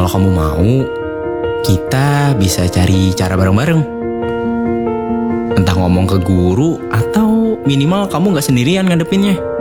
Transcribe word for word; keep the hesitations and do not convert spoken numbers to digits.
Kalau kamu mau, kita bisa cari cara bareng-bareng. Entah ngomong ke guru atau minimal kamu gak sendirian ngadepinnya.